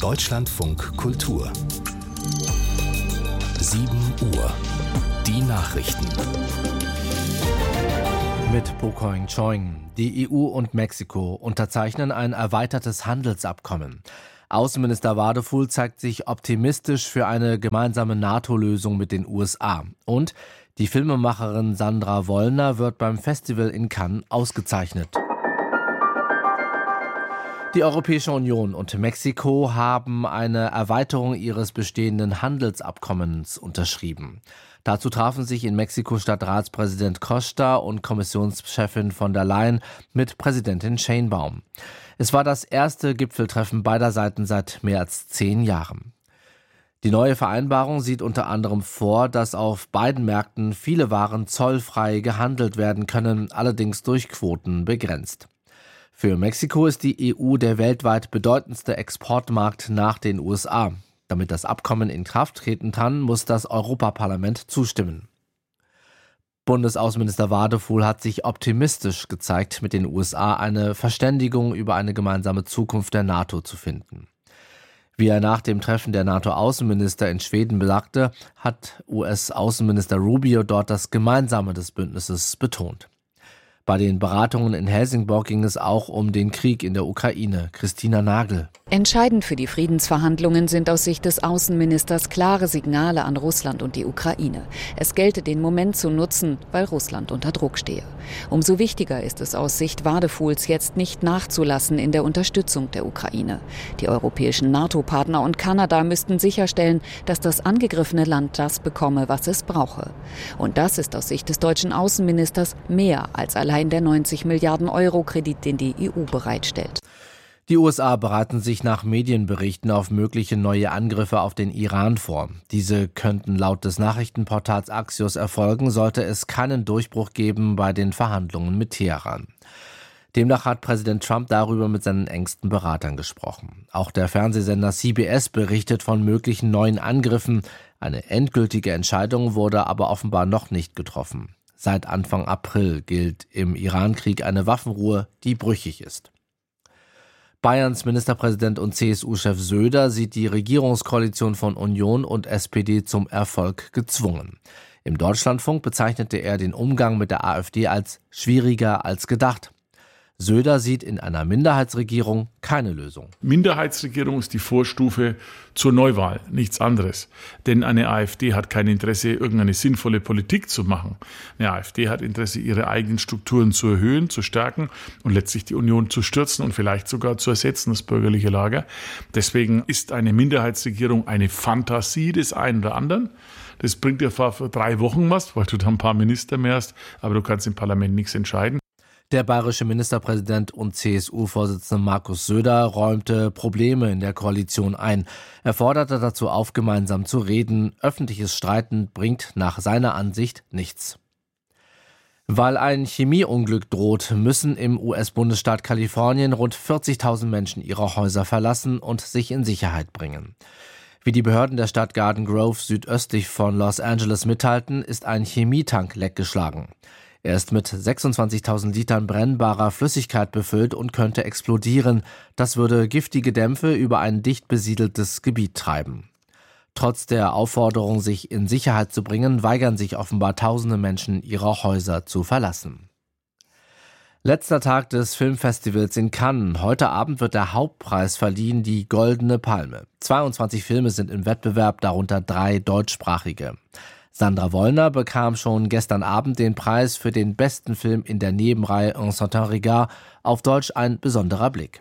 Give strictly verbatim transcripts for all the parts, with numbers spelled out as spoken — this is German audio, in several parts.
Deutschlandfunk Kultur. sieben Uhr. Die Nachrichten. Mit Po Koing Choing. Die E U und Mexiko unterzeichnen ein erweitertes Handelsabkommen. Außenminister Wadefuhl zeigt sich optimistisch für eine gemeinsame NATO-Lösung mit den U S A. Und die Filmemacherin Sandra Wollner wird beim Festival in Cannes ausgezeichnet. Die Europäische Union und Mexiko haben eine Erweiterung ihres bestehenden Handelsabkommens unterschrieben. Dazu trafen sich in Mexiko-Stadt Ratspräsident Costa und Kommissionschefin von der Leyen mit Präsidentin Sheinbaum. Es war das erste Gipfeltreffen beider Seiten seit mehr als zehn Jahren. Die neue Vereinbarung sieht unter anderem vor, dass auf beiden Märkten viele Waren zollfrei gehandelt werden können, allerdings durch Quoten begrenzt. Für Mexiko ist die E U der weltweit bedeutendste Exportmarkt nach den U S A. Damit das Abkommen in Kraft treten kann, muss das Europaparlament zustimmen. Bundesaußenminister Wadefuhl hat sich optimistisch gezeigt, mit den U S A eine Verständigung über eine gemeinsame Zukunft der NATO zu finden. Wie er nach dem Treffen der NATO-Außenminister in Schweden besagte, hat U S-Außenminister Rubio dort das Gemeinsame des Bündnisses betont. Bei den Beratungen in Helsingborg ging es auch um den Krieg in der Ukraine. Christina Nagel. Entscheidend für die Friedensverhandlungen sind aus Sicht des Außenministers klare Signale an Russland und die Ukraine. Es gelte, den Moment zu nutzen, weil Russland unter Druck stehe. Umso wichtiger ist es aus Sicht Wadefuhls jetzt nicht nachzulassen in der Unterstützung der Ukraine. Die europäischen NATO-Partner und Kanada müssten sicherstellen, dass das angegriffene Land das bekomme, was es brauche. Und das ist aus Sicht des deutschen Außenministers mehr als allein der neunzig Milliarden Euro Kredit, den die E U bereitstellt. Die U S A bereiten sich nach Medienberichten auf mögliche neue Angriffe auf den Iran vor. Diese könnten laut des Nachrichtenportals Axios erfolgen, sollte es keinen Durchbruch geben bei den Verhandlungen mit Teheran. Demnach hat Präsident Trump darüber mit seinen engsten Beratern gesprochen. Auch der Fernsehsender C B S berichtet von möglichen neuen Angriffen. Eine endgültige Entscheidung wurde aber offenbar noch nicht getroffen. Seit Anfang April gilt im Iran-Krieg eine Waffenruhe, die brüchig ist. Bayerns Ministerpräsident und C S U-Chef Söder sieht die Regierungskoalition von Union und S P D zum Erfolg gezwungen. Im Deutschlandfunk bezeichnete er den Umgang mit der AfD als schwieriger als gedacht. Söder sieht in einer Minderheitsregierung keine Lösung. Minderheitsregierung ist die Vorstufe zur Neuwahl, nichts anderes. Denn eine AfD hat kein Interesse, irgendeine sinnvolle Politik zu machen. Eine AfD hat Interesse, ihre eigenen Strukturen zu erhöhen, zu stärken und letztlich die Union zu stürzen und vielleicht sogar zu ersetzen, das bürgerliche Lager. Deswegen ist eine Minderheitsregierung eine Fantasie des einen oder anderen. Das bringt dir vor drei Wochen was, weil du da ein paar Minister mehr hast, aber du kannst im Parlament nichts entscheiden. Der bayerische Ministerpräsident und C S U-Vorsitzende Markus Söder räumte Probleme in der Koalition ein. Er forderte dazu auf, gemeinsam zu reden. Öffentliches Streiten bringt nach seiner Ansicht nichts. Weil ein Chemieunglück droht, müssen im U S-Bundesstaat Kalifornien rund vierzigtausend Menschen ihre Häuser verlassen und sich in Sicherheit bringen. Wie die Behörden der Stadt Garden Grove südöstlich von Los Angeles mitteilten, ist ein Chemietank leckgeschlagen. Er ist mit sechsundzwanzigtausend Litern brennbarer Flüssigkeit befüllt und könnte explodieren. Das würde giftige Dämpfe über ein dicht besiedeltes Gebiet treiben. Trotz der Aufforderung, sich in Sicherheit zu bringen, weigern sich offenbar tausende Menschen, ihre Häuser zu verlassen. Letzter Tag des Filmfestivals in Cannes. Heute Abend wird der Hauptpreis verliehen, die Goldene Palme. zweiundzwanzig Filme sind im Wettbewerb, darunter drei deutschsprachige. Sandra Wollner bekam schon gestern Abend den Preis für den besten Film in der Nebenreihe Un certain regard, auf Deutsch ein besonderer Blick.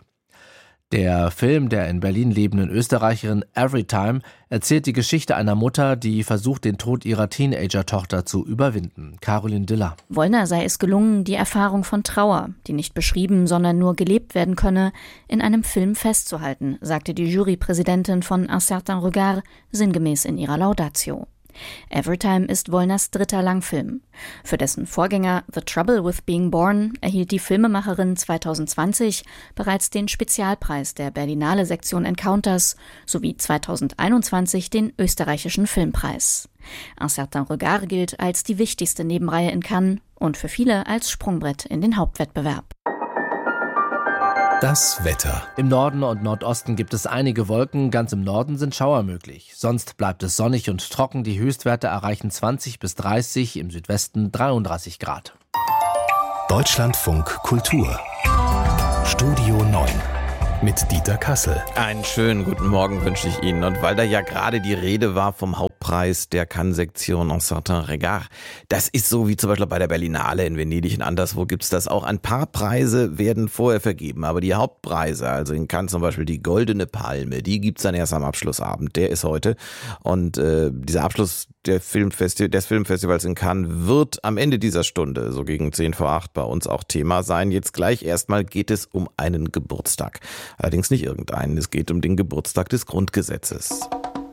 Der Film der in Berlin lebenden Österreicherin Everytime erzählt die Geschichte einer Mutter, die versucht, den Tod ihrer Teenager-Tochter zu überwinden. Caroline Diller. Wollner sei es gelungen, die Erfahrung von Trauer, die nicht beschrieben, sondern nur gelebt werden könne, in einem Film festzuhalten, sagte die Jurypräsidentin von Un certain regard sinngemäß in ihrer Laudatio. Everytime ist Wollners dritter Langfilm. Für dessen Vorgänger The Trouble with Being Born erhielt die Filmemacherin zwanzig zwanzig bereits den Spezialpreis der Berlinale Sektion Encounters sowie zwanzig einundzwanzig den österreichischen Filmpreis. Un certain regard gilt als die wichtigste Nebenreihe in Cannes und für viele als Sprungbrett in den Hauptwettbewerb. Das Wetter. Im Norden und Nordosten gibt es einige Wolken, ganz im Norden sind Schauer möglich. Sonst bleibt es sonnig und trocken, die Höchstwerte erreichen zwanzig bis dreißig, im Südwesten dreiunddreißig Grad. Deutschlandfunk Kultur. Studio neun. Mit Dieter Kassel. Einen schönen guten Morgen wünsche ich Ihnen. Und weil da ja gerade die Rede war vom Hauptpreis der Cannes-Sektion Un certain regard, das ist so wie zum Beispiel bei der Berlinale in Venedig und anderswo gibt's das auch. Ein paar Preise werden vorher vergeben, aber die Hauptpreise, also in Cannes zum Beispiel die Goldene Palme, die gibt's dann erst am Abschlussabend. Der ist heute. Und äh, dieser Abschluss der Filmfesti- des Filmfestivals in Cannes wird am Ende dieser Stunde, so gegen zehn vor acht, bei uns auch Thema sein. Jetzt gleich erstmal geht es um einen Geburtstag. Allerdings nicht irgendeinen, es geht um den Geburtstag des Grundgesetzes.